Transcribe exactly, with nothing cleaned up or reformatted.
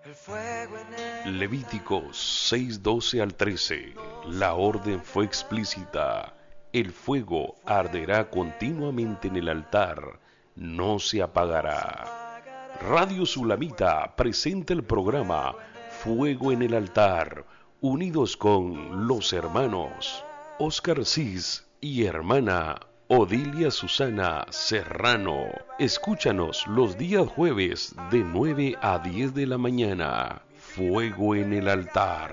Levítico seis doce al trece. La orden fue explícita. El fuego arderá continuamente en el altar, no se apagará. Radio Sulamita presenta el programa Fuego en el altar, unidos con los hermanos Oscar Cis y hermana Odilia Susana Serrano. Escúchanos los días jueves de nueve a diez de la mañana. Fuego en el altar.